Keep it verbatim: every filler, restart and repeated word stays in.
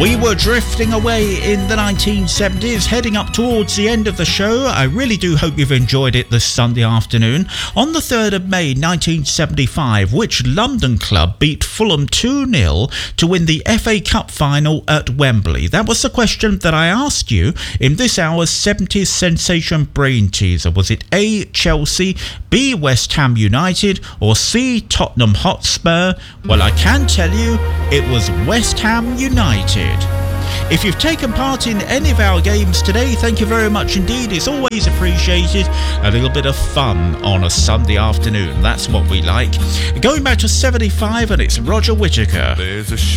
We were drifting away in the nineteen seventies, heading up towards the end of the show. I really do hope you've enjoyed it this Sunday afternoon. On the third of May nineteen seventy-five, which London club beat Fulham two nil to win the F A Cup final at Wembley? That was the question that I asked you in this hour's seventies Sensation Brain Teaser. Was it A, Chelsea, B, West Ham United, or C, Tottenham Hotspur? Well, I can tell you it was West Ham United. If you've taken part in any of our games today, thank you very much indeed. It's always appreciated. A little bit of fun on a Sunday afternoon. That's what we like. Going back to seventy-five, and it's Roger Whittaker. There's a